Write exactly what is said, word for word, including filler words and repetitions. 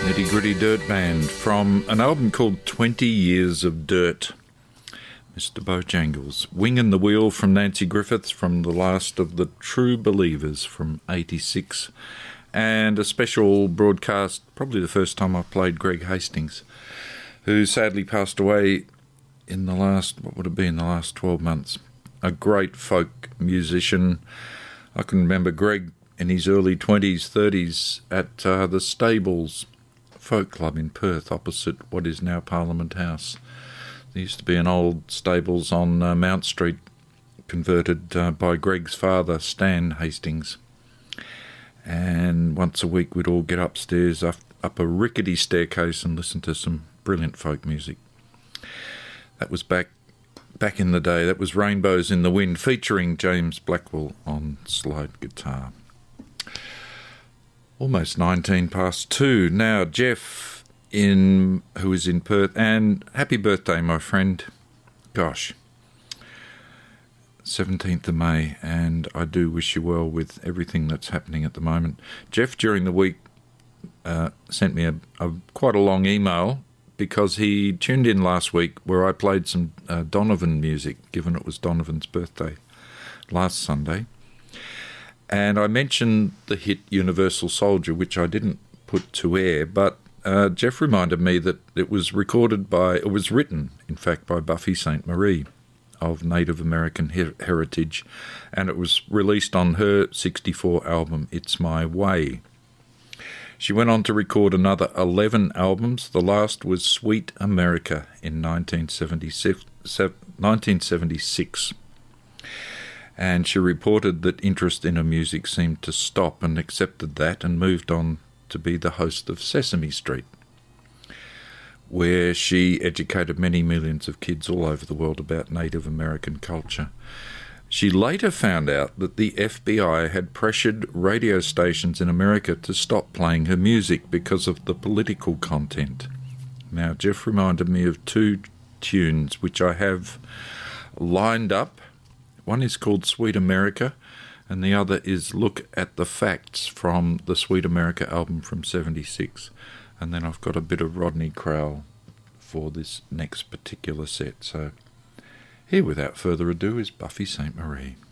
Nitty Gritty Dirt Band from an album called twenty years of Dirt. Mister Bojangles. Wingin' the Wheel from Nancy Griffiths from the last of the True Believers from eighty-six. And a special broadcast, probably the first time I played Greg Hastings, who sadly passed away in the last, what would it be, in the last twelve months. A great folk musician. I can remember Greg in his early twenties, thirties at uh, the Stables Folk Club in Perth, opposite what is now Parliament House. There used to be an old stables on uh, Mount Street, converted uh, by Greg's father, Stan Hastings. And once a week we'd all get upstairs, up, up a rickety staircase and listen to some brilliant folk music. That was back back in the day. That was Rainbows in the Wind, featuring James Blackwell on slide guitar. Almost nineteen past two. Now, Jeff, in who is in Perth, and happy birthday, my friend. Gosh, seventeenth of May, and I do wish you well with everything that's happening at the moment. Jeff, during the week, uh, sent me a, a quite a long email because he tuned in last week where I played some uh, Donovan music, given it was Donovan's birthday last Sunday. And I mentioned the hit Universal Soldier, which I didn't put to air, but uh, Jeff reminded me that it was recorded by, it was written, in fact, by Buffy Sainte Marie of Native American her- heritage, and it was released on her sixty-four album, It's My Way. She went on to record another eleven albums. The last was Sweet America in nineteen seventy-six. And she reported that interest in her music seemed to stop, and accepted that and moved on to be the host of Sesame Street, where she educated many millions of kids all over the world about Native American culture. She later found out that the F B I had pressured radio stations in America to stop playing her music because of the political content. Now, Jeff reminded me of two tunes which I have lined up. One is called Sweet America, and the other is Look at the Facts from the Sweet America album from seventy-six. And then I've got a bit of Rodney Crowell for this next particular set. So here, without further ado, is Buffy Sainte Marie.